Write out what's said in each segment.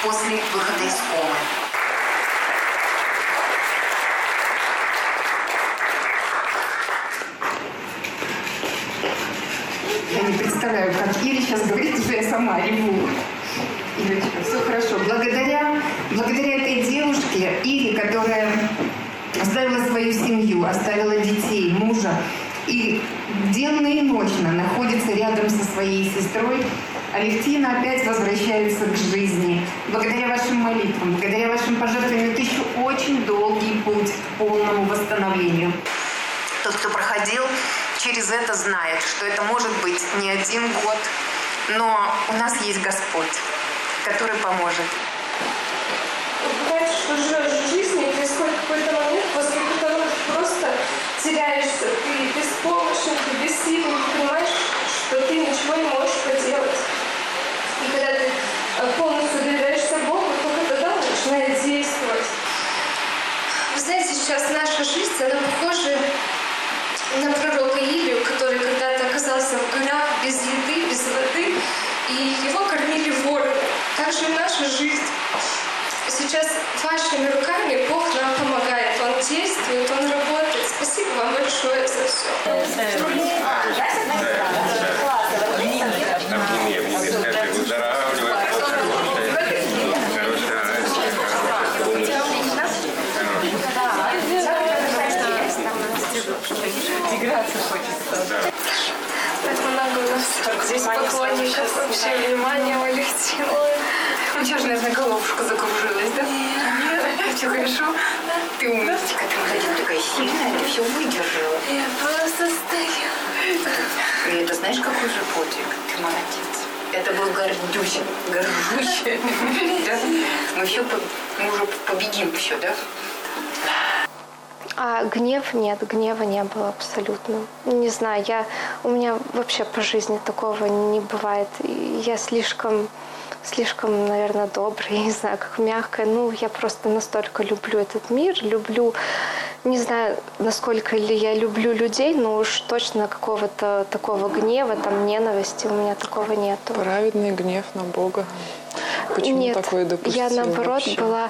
после выхода из комы. Я не представляю, как Ире сейчас говорит, что я сама реву. Ирочка, все хорошо. Благодаря этой девушке, Ире, которая оставила свою семью, оставила детей, мужа, и денно и ночно находится рядом со своей сестрой, Алевтина опять возвращается к жизни. Благодаря вашим молитвам, благодаря вашим пожертвованиям, это еще очень долгий путь к полному восстановлению. Тот, кто проходил через это, знает, что это может быть не 1 год, но у нас есть Господь, который поможет. Бывает, что живешь в жизни, и происходит какой-то момент, после которого ты просто теряешься, ты беспомощен, ты бессилен, ты понимаешь, что ты ничего не можешь поделать. И когда ты полностью доверяешься Богу, только тогда он начинает действовать. Вы знаете, сейчас наша жизнь, она похожа на пророка Илию, который когда-то оказался в горах без еды, без воды, и его кормили вороны. Так же и наша жизнь. Сейчас вашими руками Бог нам помогает. Он действует, Он работает. Спасибо вам большое за все. Играться хочется. Так много у нас здесь поклонников, вообще внимание у Алевтины. У тебя же, наверное, головушка закружилась, да? Нет. Все хорошо? Ты умничка, ты молодец, такая сильная, ты все выдержала. Я просто стою. И это знаешь, какой же подвиг? Ты молодец. Это был гордюся. Да? Мы уже победим все, да? А гнев нет, гнева не было абсолютно. Не знаю, у меня вообще по жизни такого не бывает. Я слишком, наверное, добрая, я не знаю, как мягкая. Я просто настолько люблю этот мир, люблю, не знаю, насколько ли я люблю людей, но уж точно какого-то такого гнева, ненависти у меня такого нету. Праведный гнев на Бога. Почему Нет, такое допустимо? Я наоборот вообще? была...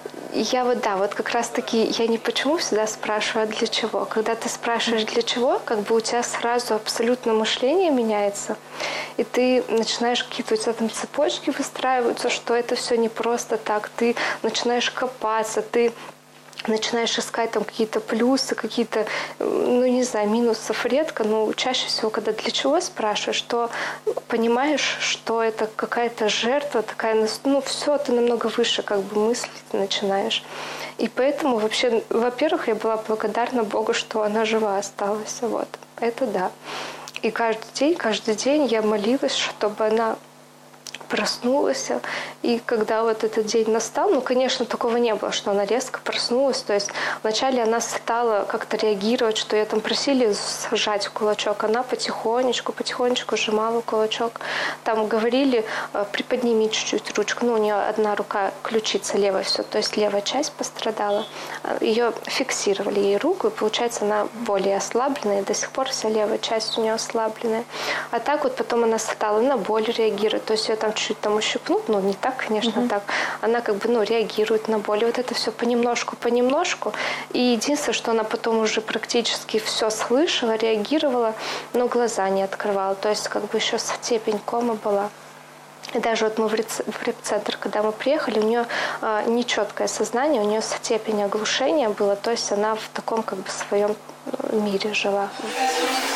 Я вот как раз-таки, я не почему всегда спрашиваю, а для чего. Когда ты спрашиваешь для чего, как бы у тебя сразу абсолютно мышление меняется, и ты начинаешь какие-то у тебя там цепочки выстраиваются, что это все не просто так. Ты начинаешь копаться, ты начинаешь искать там какие-то плюсы, какие-то, не знаю, минусов редко, но чаще всего, когда для чего спрашиваешь, то понимаешь, что это какая-то жертва такая, все, ты намного выше как бы мыслить начинаешь. И поэтому вообще, во-первых, я была благодарна Богу, что она жива осталась, вот, это да. И каждый день я молилась, чтобы она проснулась, и когда вот этот день настал, конечно, такого не было, что она резко проснулась, то есть вначале она стала как-то реагировать, что ее там просили сжать кулачок, она потихонечку сжимала кулачок, там говорили, приподними чуть-чуть ручку, у нее одна рука, ключица левая все, то есть левая часть пострадала, ее фиксировали, ей руку, и получается она более ослабленная, и до сих пор вся левая часть у нее ослабленная, а так вот потом она стала на боль реагировать, то есть ее там чуть-чуть там ущипнут, не так, конечно, так. Она как бы, реагирует на боль. И вот это все понемножку. И единственное, что она потом уже практически все слышала, реагировала, но глаза не открывала. То есть как бы еще степень комы была. И даже вот мы в репцентр, когда мы приехали, у нее нечеткое сознание, у нее степень оглушения была, то есть она в таком как бы своем мире жила.